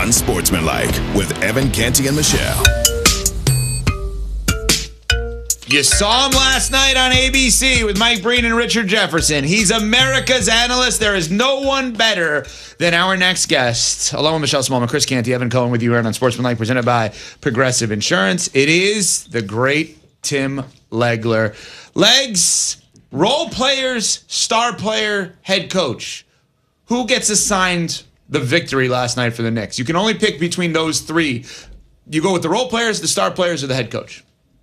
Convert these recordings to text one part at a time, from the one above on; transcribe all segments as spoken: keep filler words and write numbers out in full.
Unsportsmanlike with Evan Canty and Michelle. You saw him last night on A B C with Mike Breen and Richard Jefferson. He's America's analyst. There is no one better than our next guest. Along with Michelle Smallman, Chris Canty, Evan Cohen with you here on Unsportsmanlike, presented by Progressive Insurance. It is the great Tim Legler. Legs, role players, star player, head coach. Who gets assigned the victory last night for the Knicks? You can only pick between those three. You go with the role players, the star players, or the head coach?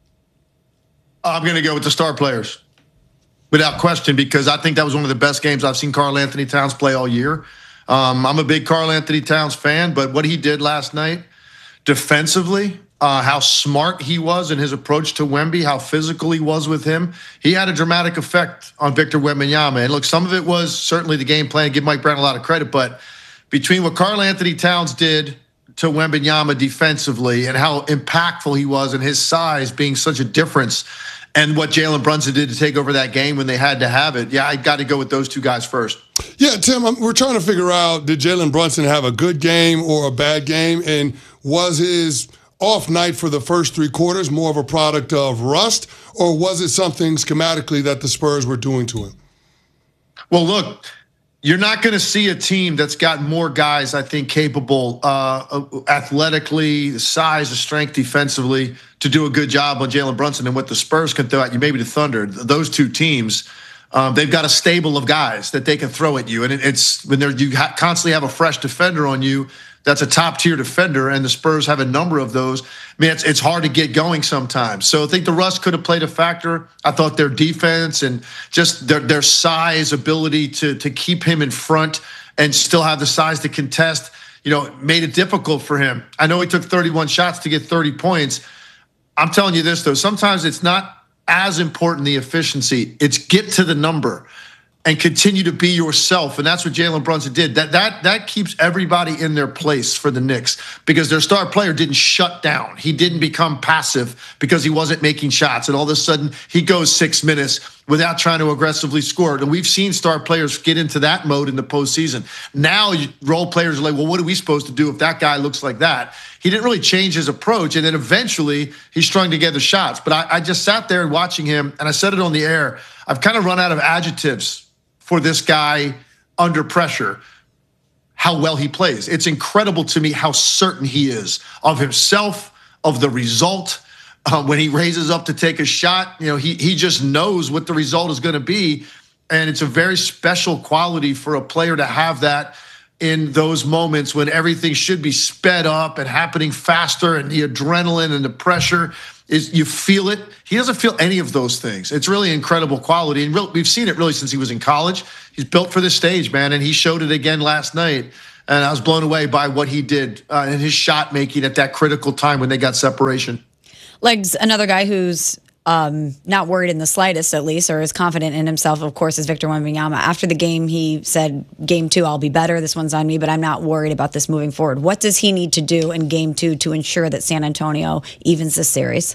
I'm going to go with the star players without question, because I think that was one of the best games I've seen Karl Anthony Towns play all year. Um, I'm a big Karl Anthony Towns fan, but what he did last night defensively, uh, how smart he was in his approach to Wemby, how physical he was with him, he had a dramatic effect on Victor Wembanyama. And look, some of it was certainly the game plan. Give Mike Brown a lot of credit, but between what Karl Anthony Towns did to Wembanyama defensively and how impactful he was and his size being such a difference, and what Jalen Brunson did to take over that game when they had to have it, yeah, I got to go with those two guys first. Yeah, Tim, I'm, we're trying to figure out, did Jalen Brunson have a good game or a bad game? And was his off night for the first three quarters more of a product of rust, or was it something schematically that the Spurs were doing to him? Well, look, you're not going to see a team that's got more guys, I think, capable uh, athletically, size, the strength defensively to do a good job on Jalen Brunson than what the Spurs can throw at you. Maybe the Thunder, those two teams, um, they've got a stable of guys that they can throw at you. And it, it's when they're, you ha- constantly have a fresh defender on you that's a top-tier defender, and the Spurs have a number of those. I mean, it's, it's hard to get going sometimes. So I think the rust could have played a factor. I thought their defense and just their, their size, ability to, to keep him in front and still have the size to contest, you know, made it difficult for him. I know he took thirty-one shots to get thirty points. I'm telling you this, though, sometimes it's not as important, the efficiency. It's get to the number and continue to be yourself. And that's what Jalen Brunson did. That that that keeps everybody in their place for the Knicks, because their star player didn't shut down. He didn't become passive because he wasn't making shots. And all of a sudden, he goes six minutes without trying to aggressively score. And we've seen star players get into that mode in the postseason. Now, role players are like, well, what are we supposed to do if that guy looks like that? He didn't really change his approach. And then eventually, he strung together shots. But I, I just sat there watching him, and I said it on the air. I've kind of run out of adjectives for this guy under pressure, how well he plays. It's incredible to me how certain he is of himself, of the result. Uh, when he raises up to take a shot, you know, he he just knows what the result is going to be. And it's a very special quality for a player to have that in those moments when everything should be sped up and happening faster, and the adrenaline and the pressure is, you feel it. He doesn't feel any of those things. It's really incredible quality. And we've seen it really since he was in college. He's built for this stage, man. And he showed it again last night. And I was blown away by what he did uh, in his shot making at that critical time when they got separation. Legs, another guy who's um, not worried in the slightest, at least, or is confident in himself, of course, is Victor Wembanyama. After the game, he said, game two, I'll be better. This one's on me, but I'm not worried about this moving forward. What does he need to do in game two to ensure that San Antonio evens this series?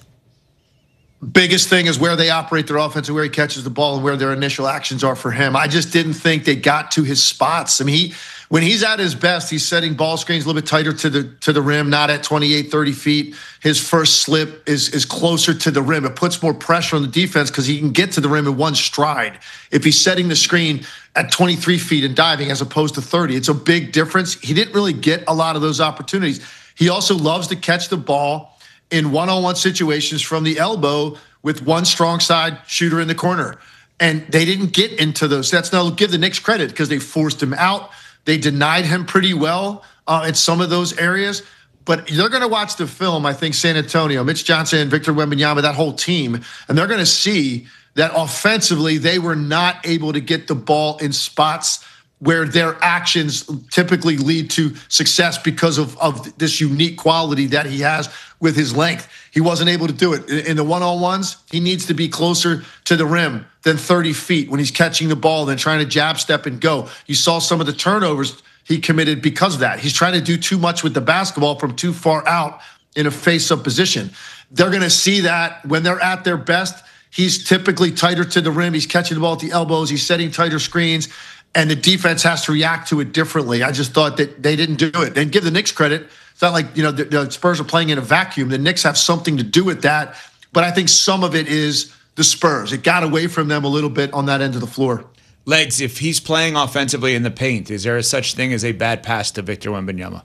Biggest thing is where they operate their offense and where he catches the ball and where their initial actions are for him. I just didn't think they got to his spots. I mean, he when he's at his best, he's setting ball screens a little bit tighter to the to the rim, not at twenty-eight, thirty feet. His first slip is, is closer to the rim. It puts more pressure on the defense because he can get to the rim in one stride. If he's setting the screen at twenty-three feet and diving as opposed to thirty, it's a big difference. He didn't really get a lot of those opportunities. He also loves to catch the ball in one-on-one situations from the elbow with one strong side shooter in the corner. And they didn't get into those. That's now give the Knicks credit because they forced him out. They denied him pretty well uh, in some of those areas. But they're going to watch the film, I think, San Antonio, Mitch Johnson, Victor Wembanyama, that whole team, and they're going to see that offensively they were not able to get the ball in spots where their actions typically lead to success because of, of this unique quality that he has with his length. He wasn't able to do it. In the one-on-ones, he needs to be closer to the rim than thirty feet when he's catching the ball than trying to jab step and go. You saw some of the turnovers he committed because of that. He's trying to do too much with the basketball from too far out in a face-up position. They're going to see that when they're at their best. He's typically tighter to the rim. He's catching the ball at the elbows. He's setting tighter screens. and the defense has to react to it differently. I just thought that they didn't do it. And give the Knicks credit. It's not like, you know, the, the Spurs are playing in a vacuum. The Knicks have something to do with that. But I think some of it is the Spurs. It got away from them a little bit on that end of the floor. Legs, if he's playing offensively in the paint, is there a such thing as a bad pass to Victor Wembanyama?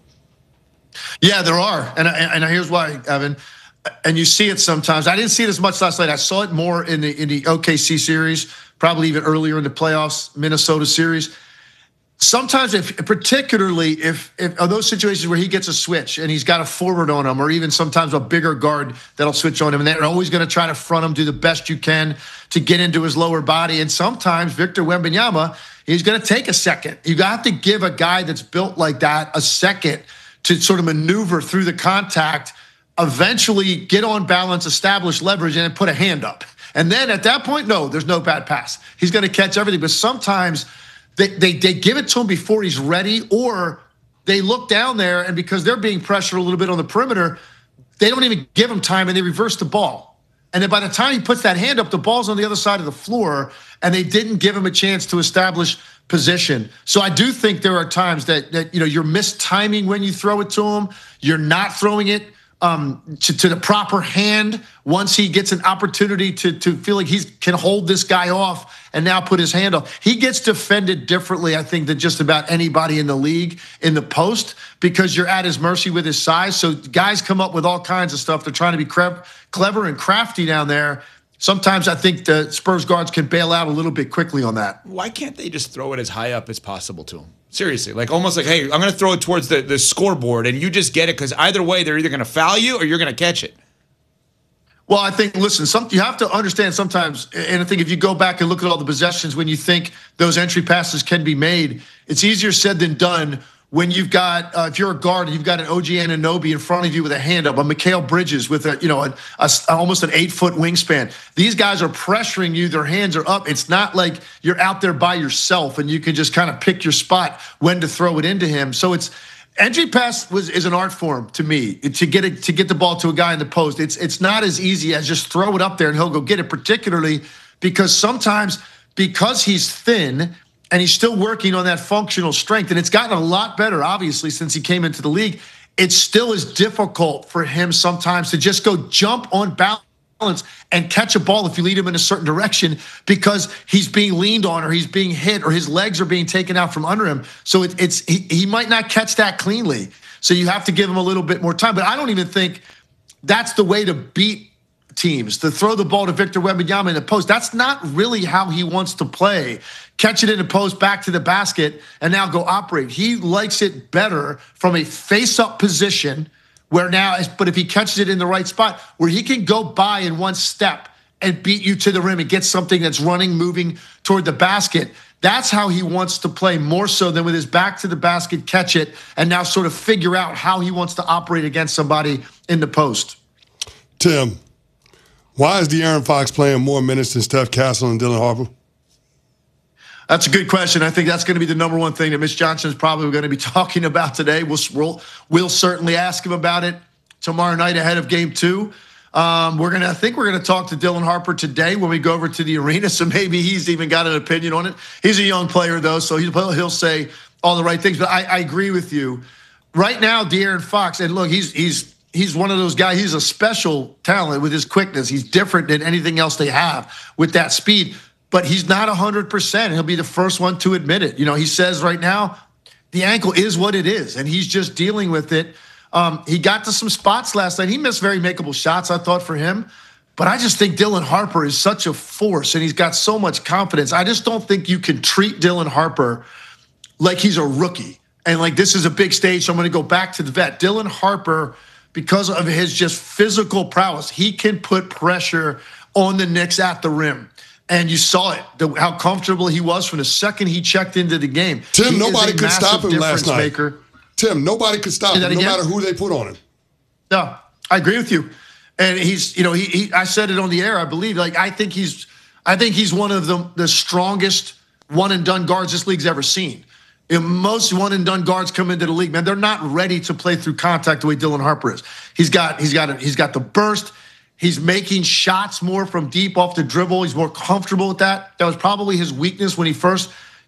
Yeah, there are. And, and here's why, Evan. And you see it sometimes. I didn't see it as much last night. I saw it more in the in the O K C series, probably even earlier in the playoffs, Minnesota series. Sometimes, if particularly if, if are those situations where he gets a switch and he's got a forward on him, or even sometimes a bigger guard that'll switch on him, and they're always going to try to front him, do the best you can to get into his lower body. And sometimes Victor Wembanyama, he's going to take a second. You have to give a guy that's built like that a second to sort of maneuver through the contact, eventually get on balance, establish leverage, and then put a hand up. And then at that point, no, there's no bad pass. He's going to catch everything. But sometimes They, they they give it to him before he's ready, or they look down there, and because they're being pressured a little bit on the perimeter, they don't even give him time, and they reverse the ball. And then by the time he puts that hand up, the ball's on the other side of the floor, and they didn't give him a chance to establish position. So I do think there are times that that you know you're mistiming when you throw it to him. You're not throwing it Um, to, to the proper hand once he gets an opportunity to, to feel like he can hold this guy off and now put his hand up. He gets defended differently, I think, than just about anybody in the league in the post, because you're at his mercy with his size. So guys come up with all kinds of stuff. They're trying to be clever and crafty down there. Sometimes I think the Spurs guards can bail out a little bit quickly on that. Why can't they just throw it as high up as possible to him? Seriously, like almost like, hey, I'm going to throw it towards the, the scoreboard, and you just get it, because either way, they're either going to foul you or you're going to catch it. Well, I think, listen, some, you have to understand sometimes, and I think if you go back and look at all the possessions when you think those entry passes can be made, it's easier said than done when you've got, uh, if you're a guard, you've got an O G Anunoby in front of you with a hand up, a Mikal Bridges with a, you know, a, a, almost an eight foot wingspan. These guys are pressuring you. Their hands are up. It's not like you're out there by yourself and you can just kind of pick your spot when to throw it into him. So it's entry pass was is an art form to me to get it, to get the ball to a guy in the post. It's it's not as easy as just throw it up there and he'll go get it, particularly because sometimes because he's thin and he's still working on that functional strength. And it's gotten a lot better, obviously, since he came into the league. It still is difficult for him sometimes to just go jump on balance and catch a ball if you lead him in a certain direction, because he's being leaned on or he's being hit or his legs are being taken out from under him. So it, it's he, he might not catch that cleanly. So you have to give him a little bit more time. But I don't even think that's the way to beat teams, to throw the ball to Victor Wembanyama in the post. That's not really how he wants to play. Catch it in the post, back to the basket, and now go operate. He likes it better from a face-up position where now, but if he catches it in the right spot, where he can go by in one step and beat you to the rim and get something that's running, moving toward the basket. That's how he wants to play, more so than with his back to the basket, catch it, and now sort of figure out how he wants to operate against somebody in the post. Tim, why is De'Aaron Fox playing more minutes than Steph Castle and Dylan Harper? That's a good question. I think that's going to be the number one thing that Mitch Johnson is probably going to be talking about today. We'll, we'll, we'll certainly ask him about it tomorrow night ahead of game two. Um, we're going to, I think we're going to talk to Dylan Harper today when we go over to the arena. So maybe he's even got an opinion on it. He's a young player though, so he'll, he'll say all the right things. But I, I agree with you. Right now, De'Aaron Fox, and look, he's he's he's one of those guys. He's a special talent with his quickness. He's different than anything else they have with that speed. But he's not one hundred percent. He'll be the first one to admit it. You know, he says right now, the ankle is what it is, and he's just dealing with it. Um, he got to some spots last night. He missed very makeable shots, I thought, for him. But I just think Dylan Harper is such a force, and he's got so much confidence. I just don't think you can treat Dylan Harper like he's a rookie. And like, this is a big stage, so I'm going to go back to the vet. Dylan Harper, because of his just physical prowess, he can put pressure on the Knicks at the rim. And you saw it, the, how comfortable he was from the second he checked into the game. Tim, he nobody could stop him last night. Maker. Tim, nobody could stop him, no again? matter who they put on him. No, I agree with you. And he's, you know, he, he I said it on the air, I believe. Like, I think he's, I think he's one of the, the strongest one and done guards this league's ever seen. And most one and done guards come into the league, man, they're not ready to play through contact the way Dylan Harper is. He's got, he's got, a, he's got the burst. He's making shots more from deep off the dribble. He's more comfortable with that. That was probably his weakness when he first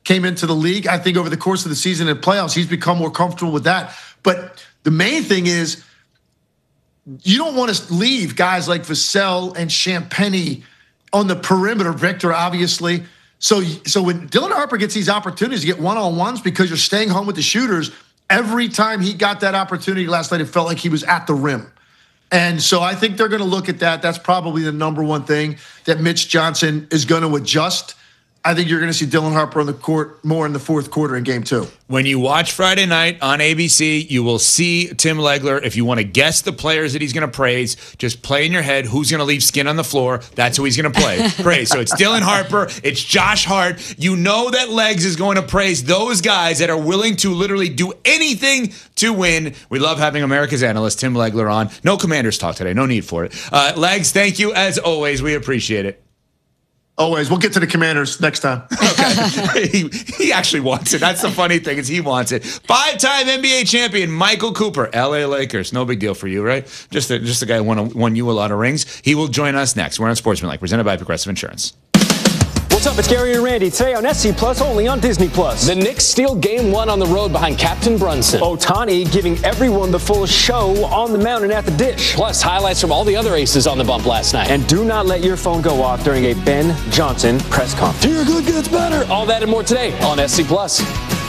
came into the league. I think over the course of the season and playoffs, he's become more comfortable with that. But the main thing is, you don't want to leave guys like Vassell and Champagnie on the perimeter, Victor, obviously. So, so when Dylan Harper gets these opportunities to get one-on-ones because you're staying home with the shooters, every time he got that opportunity last night, it felt like he was at the rim. And so I think they're going to look at that. That's probably the number one thing that Mitch Johnson is going to adjust. I think you're going to see Dylan Harper on the court more in the fourth quarter in game two. When you watch Friday night on A B C, you will see Tim Legler. If you want to guess the players that he's going to praise, just play in your head who's going to leave skin on the floor. That's who he's going to play. praise. So it's Dylan Harper. It's Josh Hart. You know that Legs is going to praise those guys that are willing to literally do anything to win. We love having America's analyst, Tim Legler, on. No Commanders talk today. No need for it. Uh, Legs, thank you as always. We appreciate it. Always. We'll get to the Commanders next time. Okay. he, he actually wants it. That's the funny thing is he wants it. Five-time N B A champion Michael Cooper, L A Lakers. No big deal for you, right? Just a, just a guy who won, won you a lot of rings. He will join us next. We're on Sportsmanlike, presented by Progressive Insurance. What's up? It's Gary and Randy. Today on S C Plus, only on Disney Plus. The Knicks steal game one on the road behind Captain Brunson. Ohtani giving everyone the full show on the mound and at the dish. Plus, highlights from all the other aces on the bump last night. And do not let your phone go off during a Ben Johnson press conference. Your good gets better. All that and more today on S C Plus.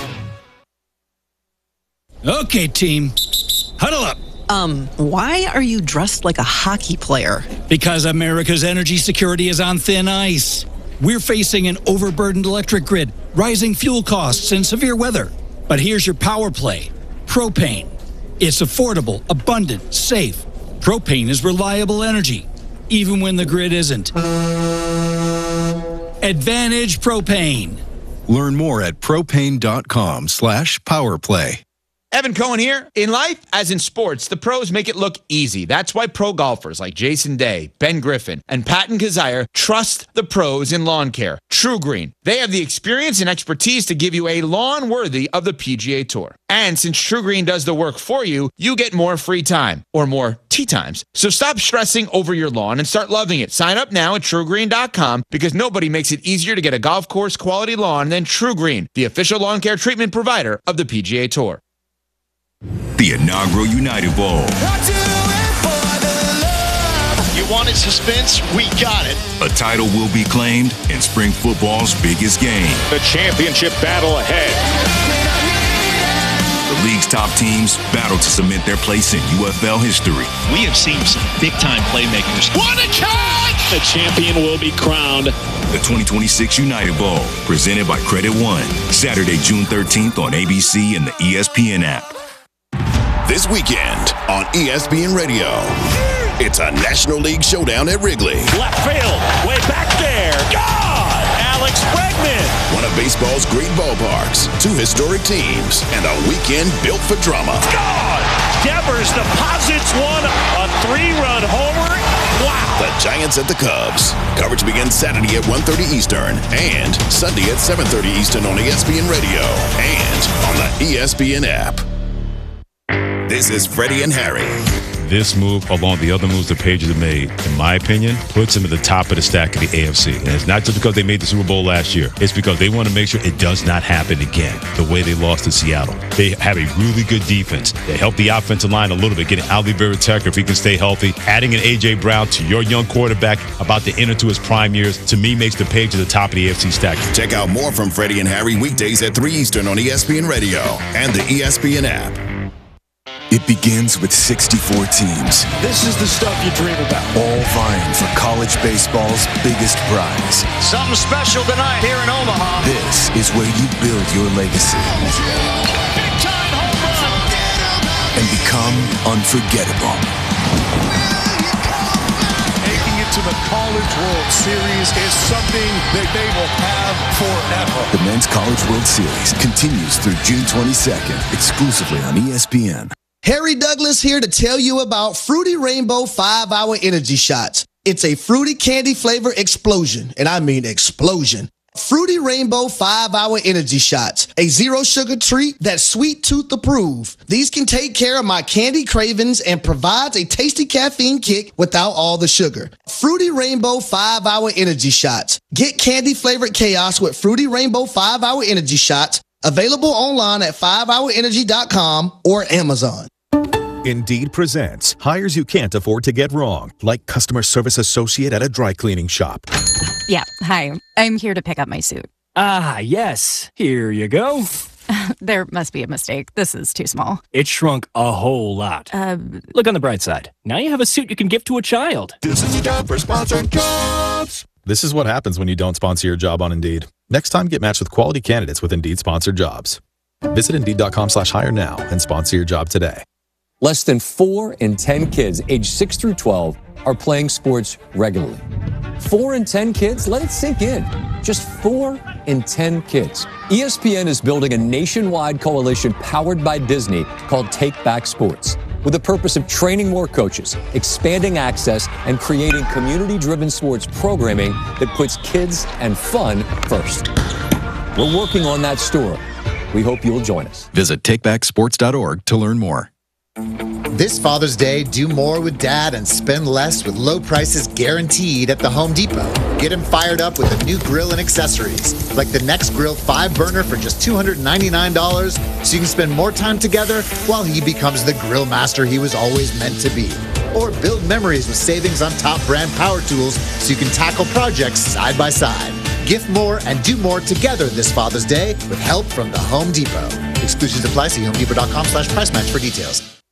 Okay, team. Huddle up. Um, why are you dressed like a hockey player? Because America's energy security is on thin ice. We're facing an overburdened electric grid, rising fuel costs, and severe weather. But here's your power play. Propane. It's affordable, abundant, safe. Propane is reliable energy, even when the grid isn't. Advantage Propane. Learn more at propane.com slash powerplay. Evan Cohen here. In life, as in sports, the pros make it look easy. That's why pro golfers like Jason Day, Ben Griffin, and Patton Kazire trust the pros in lawn care. True Green. They have the experience and expertise to give you a lawn worthy of the P G A Tour. And since True Green does the work for you, you get more free time, or more tee times. So stop stressing over your lawn and start loving it. Sign up now at true green dot com because nobody makes it easier to get a golf course quality lawn than True Green, the official lawn care treatment provider of the P G A Tour. The inaugural United Bowl. You wanted suspense? We got it. A title will be claimed in spring football's biggest game. The championship battle ahead. The league's top teams battle to cement their place in U F L history. We have seen some big-time playmakers. What a catch! The champion will be crowned. The twenty twenty-six United Bowl, presented by Credit One. Saturday, June thirteenth on A B C and the E S P N app. This weekend on E S P N Radio, it's a National League showdown at Wrigley. Left field, way back there. God! Alex Bregman. One of baseball's great ballparks, two historic teams, and a weekend built for drama. God! Devers deposits one, a three-run homer. Wow! The Giants at the Cubs. Coverage begins Saturday at one thirty Eastern and Sunday at seven thirty Eastern on E S P N Radio and on the E S P N app. This is Freddie and Harry. This move, along the other moves the Patriots have made, in my opinion, puts them at the top of the stack of the A F C. And it's not just because they made the Super Bowl last year. It's because they want to make sure it does not happen again, the way they lost to Seattle. They have a really good defense. They help the offensive line a little bit, getting Ali Vera-Tucker if he can stay healthy. Adding an A J. Brown to your young quarterback about to enter to his prime years, to me, makes the Patriots the top of the A F C stack. Check out more from Freddie and Harry weekdays at three Eastern on E S P N Radio and the E S P N app. It begins with sixty-four teams. This is the stuff you dream about. All vying for college baseball's biggest prize. Something special tonight here in Omaha. This is where you build your legacy. Big time home run. And become unforgettable. Making it to the College World Series is something that they will have forever. The Men's College World Series continues through June twenty-second, exclusively on E S P N. Harry Douglas here to tell you about Fruity Rainbow five hour Energy Shots. It's a fruity candy flavor explosion, and I mean explosion. Fruity Rainbow five hour Energy Shots, a zero-sugar treat that's sweet tooth approved. These can take care of my candy cravings and provides a tasty caffeine kick without all the sugar. Fruity Rainbow five hour Energy Shots. Get candy-flavored chaos with Fruity Rainbow five hour Energy Shots, available online at five hour energy dot com or Amazon. Indeed presents hires you can't afford to get wrong, like customer service associate at a dry cleaning shop. Yeah, hi. I'm here to pick up my suit. Ah, yes. Here you go. There must be a mistake. This is too small. It shrunk a whole lot. Uh, Look on the bright side. Now you have a suit you can give to a child. This is a job for sponsored jobs. This is what happens when you don't sponsor your job on Indeed. Next time, get matched with quality candidates with Indeed sponsored jobs. Visit Indeed.com slash hire now and sponsor your job today. Less than four in ten kids aged six through twelve are playing sports regularly. Four in ten kids? Let it sink in. Just four in ten kids. E S P N is building a nationwide coalition powered by Disney called Take Back Sports, with the purpose of training more coaches, expanding access, and creating community-driven sports programming that puts kids and fun first. We're working on that story. We hope you'll join us. Visit take back sports dot org to learn more. This Father's Day, do more with Dad and spend less with low prices guaranteed at the Home Depot. Get him fired up with a new grill and accessories, like the Next Grill five burner for just two hundred ninety-nine dollars, so you can spend more time together while he becomes the grill master he was always meant to be. Or build memories with savings on top brand power tools so you can tackle projects side by side. Gift more and do more together this Father's Day with help from the Home Depot. Exclusions apply. See homedepot.com slash price match for details.